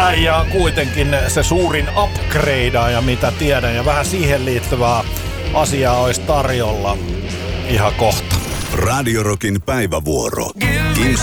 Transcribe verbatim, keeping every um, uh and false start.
äijä on kuitenkin se suurin upgradeaaja, mitä tiedän, ja vähän siihen liittyvää asiaa olisi tarjolla ihan kohta. Radio Rockin päivävuoro. Kim